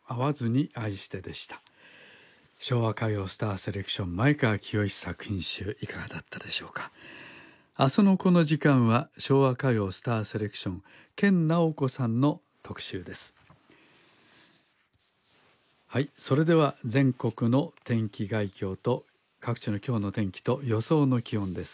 会わずに愛してでした。昭和歌謡スターセレクション前川清作品集いかがだったでしょうか。明日のこの時間は昭和歌謡スターセレクション健直子さんの特集です。はい、それでは全国の天気概況と各地の今日の天気と予想の気温です。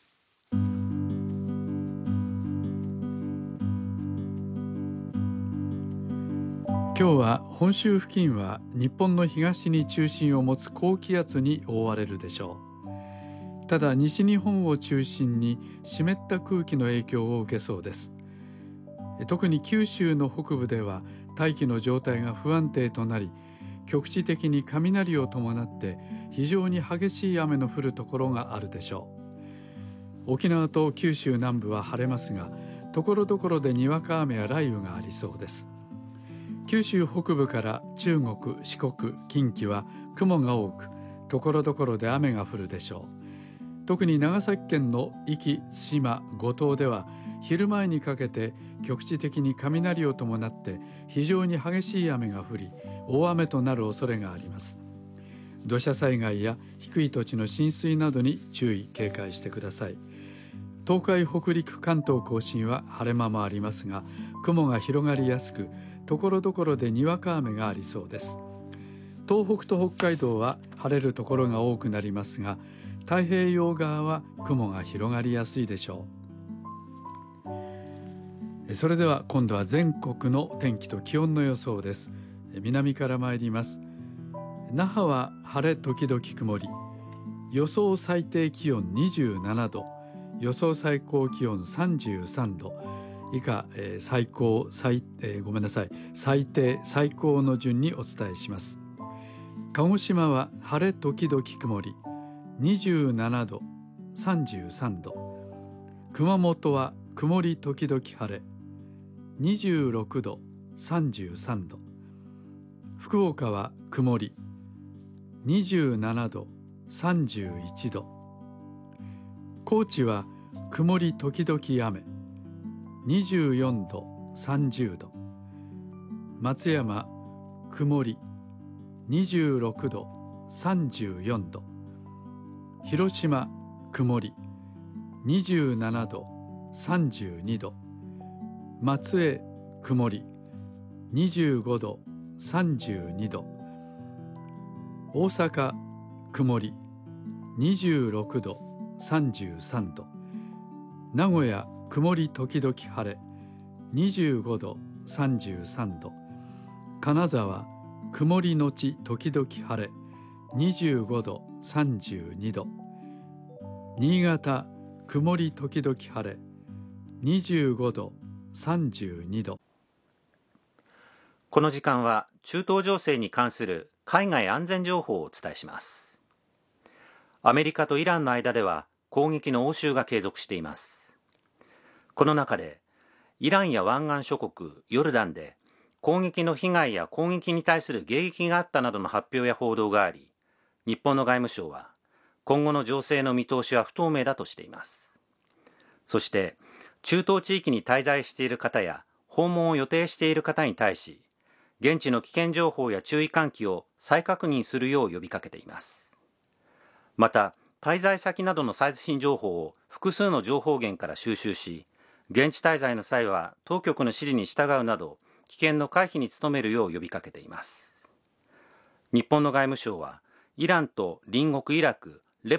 今日は本州付近は日本の東に中心を持つ高気圧に覆われるでしょう。ただ西日本を中心に湿った空気の影響を受けそうです。特に九州の北部では大気の状態が不安定となり、局地的に雷を伴って非常に激しい雨の降るところがあるでしょう。沖縄と九州南部は晴れますが、ところどころでにわか雨や雷雨がありそうです。九州北部から中国、四国、近畿は雲が多く、ところどころで雨が降るでしょう。特に長崎県の壱岐、対馬、五島では昼前にかけて局地的に雷を伴って非常に激しい雨が降り、大雨となる恐れがあります。土砂災害や低い土地の浸水などに注意警戒してください。東海、北陸、関東甲信は晴れ間もありますが、雲が広がりやすく、ところどころでにわか雨がありそうです。東北と北海道は晴れるところが多くなりますが、太平洋側は雲が広がりやすいでしょう。それでは今度は全国の天気と気温の予想です。南から参ります。那覇は晴れ時々曇り、予想最低気温27度、予想最高気温33度、以下、最低最高の順にお伝えします。鹿児島は晴れ時々曇り、27度、33度。熊本は曇り時々晴れ、26度、33度。福岡は曇り、27度、31度。高知は曇り時々雨、24度、30度。松山、曇り、26度、34度。広島、曇り、27度、32度。松江、曇り、25度、32度。大阪、曇り、26度、33度。名古屋、曇り時々晴れ、25度、33度。金沢、曇りのち時々晴れ、25度、32度。新潟、曇り時々晴れ、25度、32度。 この時間は中東情勢に関する海外安全情報をお伝えします。アメリカとイランの間では攻撃の応酬が継続しています。この中でイランや湾岸諸国ヨルダンで攻撃の被害や攻撃に対する迎撃があったなどの発表や報道があり、日本の外務省は今後の情勢の見通しは不透明だとしています。そして中東地域に滞在している方や訪問を予定している方に対し、現地の危険情報や注意喚起を再確認するよう呼びかけています。また、滞在先などの最新情報を複数の情報源から収集し、現地滞在の際は当局の指示に従うなど、危険の回避に努めるよう呼びかけています。日本の外務省は、イランと隣国イラク、